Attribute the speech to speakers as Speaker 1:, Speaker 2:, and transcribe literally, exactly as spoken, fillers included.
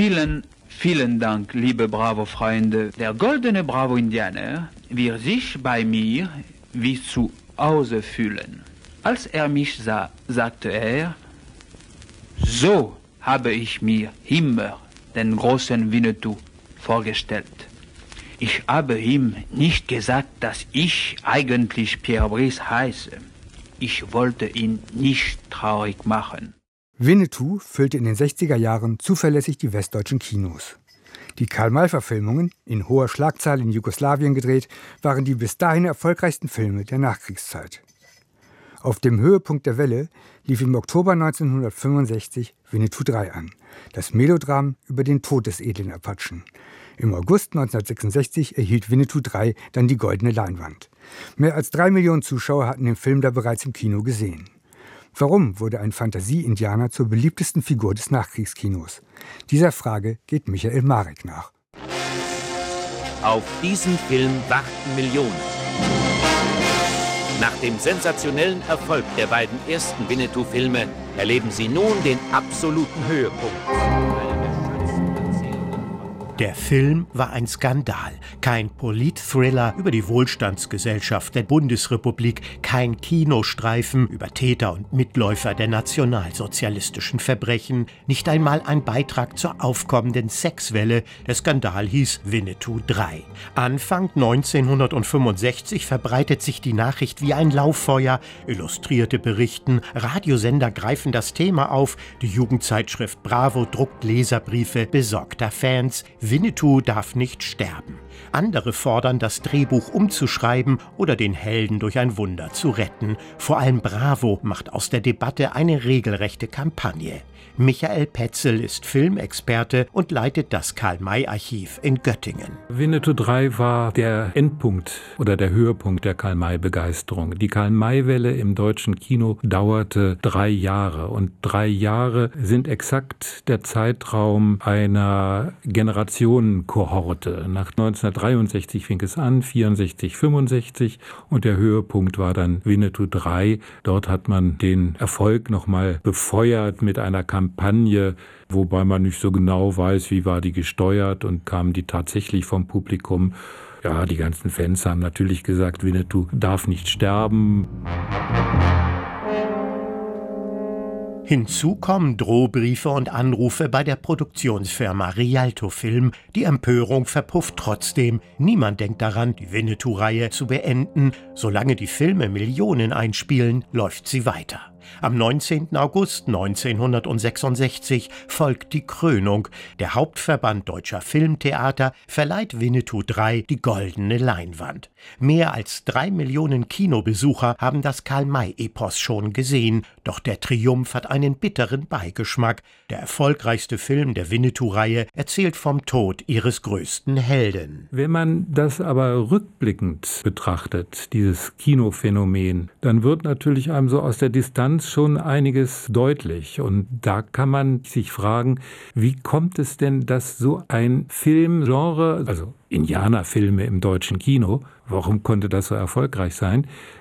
Speaker 1: Vielen, vielen Dank, liebe Bravo-Freunde. Der goldene Bravo-Indianer wird sich bei mir wie zu Hause fühlen. Als er mich sah, sagte er, so habe ich mir immer den großen Winnetou vorgestellt. Ich habe ihm nicht gesagt, dass ich eigentlich Pierre Brice heiße. Ich wollte ihn nicht traurig machen.
Speaker 2: Winnetou füllte in den sechziger Jahren zuverlässig die westdeutschen Kinos. Die Karl-May-Verfilmungen, in hoher Schlagzahl in Jugoslawien gedreht, waren die bis dahin erfolgreichsten Filme der Nachkriegszeit. Auf dem Höhepunkt der Welle lief im Oktober neunzehnhundertfünfundsechzig Winnetou drei an, das Melodram über den Tod des edlen Apachen. Im August neunzehnhundertsechsundsechzig erhielt Winnetou drei dann die goldene Leinwand. Mehr als drei Millionen Zuschauer hatten den Film da bereits im Kino gesehen. Warum wurde ein Fantasie-Indianer zur beliebtesten Figur des Nachkriegskinos? Dieser Frage geht Michael Marek nach.
Speaker 3: Auf diesen Film warten Millionen. Nach dem sensationellen Erfolg der beiden ersten Winnetou-Filme erleben Sie nun den absoluten Höhepunkt. Der Film war ein Skandal. Kein Polit-Thriller über die Wohlstandsgesellschaft der Bundesrepublik, kein Kinostreifen über Täter und Mitläufer der nationalsozialistischen Verbrechen, nicht einmal ein Beitrag zur aufkommenden Sexwelle. Der Skandal hieß Winnetou drei. Anfang neunzehnhundertfünfundsechzig verbreitet sich die Nachricht wie ein Lauffeuer. Illustrierte berichten, Radiosender greifen das Thema auf, die Jugendzeitschrift Bravo druckt Leserbriefe besorgter Fans. Winnetou darf nicht sterben. Andere fordern, das Drehbuch umzuschreiben oder den Helden durch ein Wunder zu retten. Vor allem Bravo macht aus der Debatte eine regelrechte Kampagne. Michael Petzel ist Filmexperte und leitet das Karl-May-Archiv in Göttingen.
Speaker 4: Winnetou drei war der Endpunkt oder der Höhepunkt der Karl-May-Begeisterung. Die Karl-May-Welle im deutschen Kino dauerte drei Jahre. Und drei Jahre sind exakt der Zeitraum einer Generationenkohorte. Nach neunzehnhundertdreiundsechzig fing es an, vierundsechzig, fünfundsechzig. Und der Höhepunkt war dann Winnetou drei. Dort hat man den Erfolg nochmal befeuert mit einer Kampagne, wobei man nicht so genau weiß, wie war die gesteuert und kamen die tatsächlich vom Publikum. Ja, die ganzen Fans haben natürlich gesagt, Winnetou darf nicht sterben.
Speaker 3: Hinzu kommen Drohbriefe und Anrufe bei der Produktionsfirma Rialto Film. Die Empörung verpufft trotzdem. Niemand denkt daran, die Winnetou-Reihe zu beenden. Solange die Filme Millionen einspielen, läuft sie weiter. Am neunzehnten August neunzehnhundertsechsundsechzig folgt die Krönung. Der Hauptverband Deutscher Filmtheater verleiht Winnetou drei die goldene Leinwand. Mehr als drei Millionen Kinobesucher haben das Karl-May-Epos schon gesehen. Doch der Triumph hat einen bitteren Beigeschmack. Der erfolgreichste Film der Winnetou-Reihe erzählt vom Tod ihres größten Helden.
Speaker 4: Wenn man das aber rückblickend betrachtet, dieses Kinophänomen, dann wird natürlich einem so aus der Distanz schon einiges deutlich. Und da kann man sich fragen, wie kommt es denn, dass so ein Filmgenre, also Indianerfilme im deutschen Kino, warum konnte das so erfolgreich sein,